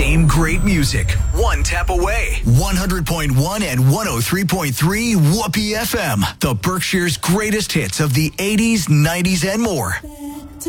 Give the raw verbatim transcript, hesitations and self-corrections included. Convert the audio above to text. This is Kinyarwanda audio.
same great music, one tap away. one hundred point one and one oh three point three Whoopee F M. The Berkshire's greatest hits of the eighties, nineties, and more.